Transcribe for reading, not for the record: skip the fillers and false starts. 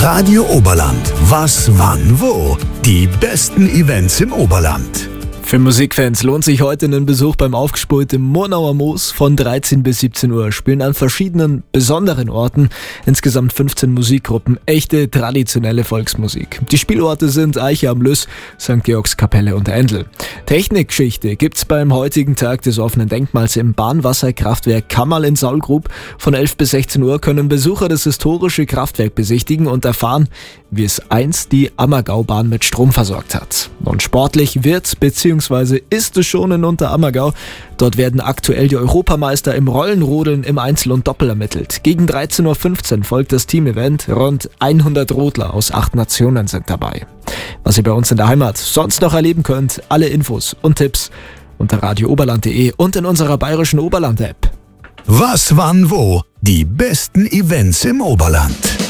Radio Oberland. Was, wann, wo? Die besten Events im Oberland. Für Musikfans lohnt sich heute ein Besuch beim Aufgespult im Murnauer Moos. Von 13 bis 17 Uhr spielen an verschiedenen besonderen Orten insgesamt 15 Musikgruppen echte traditionelle Volksmusik. Die Spielorte sind Eiche am Lüss, St. Georgskapelle und Endl. Technikgeschichte gibt's beim heutigen Tag des offenen Denkmals im Bahnwasserkraftwerk Kammerl in Saulgrub. Von 11 bis 16 Uhr können Besucher das historische Kraftwerk besichtigen und erfahren, wie es einst die Ammergaubahn mit Strom versorgt hat. Und sportlich wird bzw. ist es schon in Unterammergau. Dort werden aktuell die Europameister im Rollenrodeln im Einzel und Doppel ermittelt. Gegen 13.15 Uhr folgt das Team-Event. Rund 100 Rodler aus 8 Nationen sind dabei. Was ihr bei uns in der Heimat sonst noch erleben könnt, alle Infos und Tipps unter radiooberland.de und in unserer bayerischen Oberland-App. Was, wann, wo? Die besten Events im Oberland.